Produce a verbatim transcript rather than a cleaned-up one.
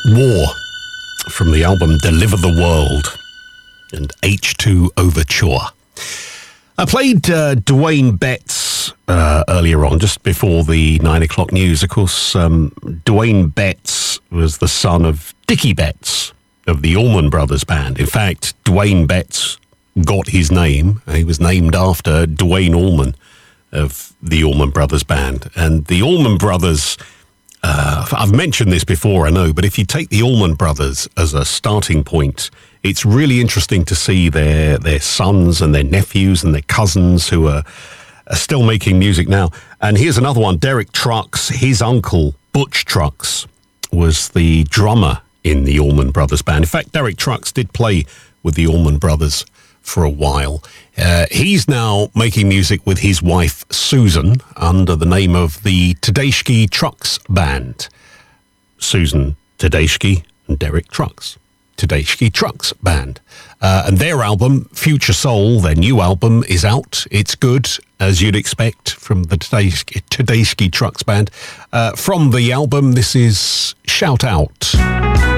War from the album Deliver the World and H two Overture. I played uh, Dwayne Betts uh, earlier on, just before the nine o'clock news. Of course, um, Dwayne Betts was the son of Dickie Betts of the Allman Brothers Band. In fact, Dwayne Betts got his name. He was named after Duane Allman of the Allman Brothers Band. And the Allman Brothers, uh, I've mentioned this before, I know, but if you take the Allman Brothers as a starting point, it's really interesting to see their their sons and their nephews and their cousins who are, are still making music now. And here's another one, Derek Trucks. His uncle, Butch Trucks, was the drummer in the Allman Brothers Band. In fact, Derek Trucks did play with the Allman Brothers for a while. Uh, he's now making music with his wife, Susan, under the name of the Tedeschi Trucks Band. Susan Tedeschi and Derek Trucks. Tedeschi Trucks Band. Uh, and their album, Future Soul, their new album, is out. It's good, as you'd expect from the Tedeschi, Tedeschi Trucks Band. Uh, from the album, this is Shout Out.